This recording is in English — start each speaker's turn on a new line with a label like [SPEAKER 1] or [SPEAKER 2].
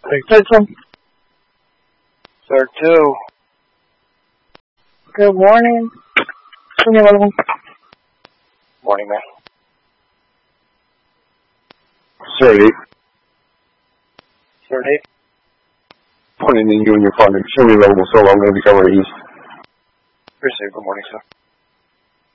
[SPEAKER 1] Third one.
[SPEAKER 2] Third 2.
[SPEAKER 1] Good morning. Sino available?
[SPEAKER 2] Morning, ma'am.
[SPEAKER 3] Third 8.
[SPEAKER 2] Third 8.
[SPEAKER 3] Morning, you and your partner. Show me available, so I'm going to be covering east.
[SPEAKER 2] Received. Good morning, sir.